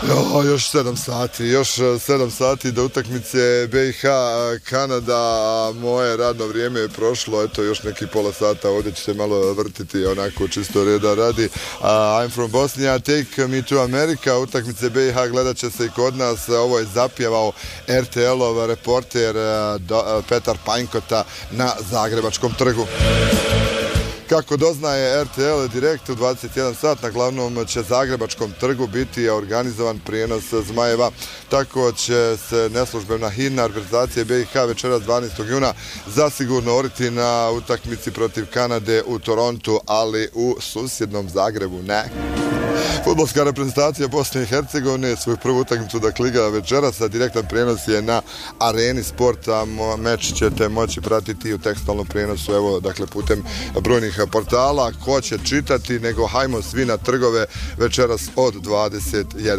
Još 7 sati do utakmice BiH Kanada, a moje radno vrijeme je prošlo, eto još neki pola sata, ovdje ću se malo vrtiti onako čisto reda radi. I'm from Bosnia, take me to America, utakmice BiH gledat će se i kod nas, ovo je zapjevao RTL-ov reporter Petar Panjkota na Zagrebačkom trgu. Kako doznaje RTL direkt u 21 sat na glavnom će Zagrebačkom trgu biti organizovan prijenos Zmajeva. Tako će se neslužbena himna reprezentacije BiH večeras 12. juna zasigurno oriti na utakmici protiv Kanade u Torontu, ali u susjednom Zagrebu ne. Fudbalska reprezentacija Bosne i Hercegovine svoju prvu utakmicu igra večeras, a direktan prijenos je na Areni Sporta. Meč ćete moći pratiti u tekstualnom prijenosu, evo, dakle, putem brojnih portala. Ko će čitati, nego hajmo svi na trgove večeras od 21.